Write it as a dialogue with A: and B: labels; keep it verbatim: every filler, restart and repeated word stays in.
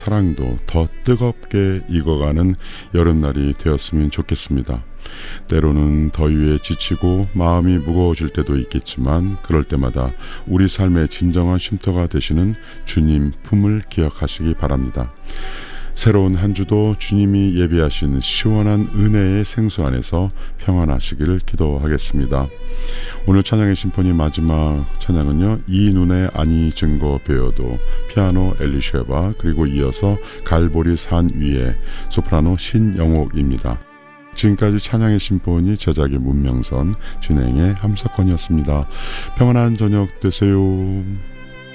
A: 사랑도 더 뜨겁게 익어가는 여름날이 되었으면 좋겠습니다. 때로는 더위에 지치고 마음이 무거워질 때도 있겠지만 그럴 때마다 우리 삶의 진정한 쉼터가 되시는 주님 품을 기억하시기 바랍니다. 새로운 한 주도 주님이 예비하신 시원한 은혜의 생수 안에서 평안하시기를 기도하겠습니다. 오늘 찬양의 심포니 마지막 찬양은요, 이 눈에 아니 증거 배워도 피아노 엘리쉐바, 그리고 이어서 갈보리 산 위에 소프라노 신영옥입니다. 지금까지 찬양의 심포니 제작의 문명선, 진행의 함석헌이었습니다. 평안한 저녁 되세요.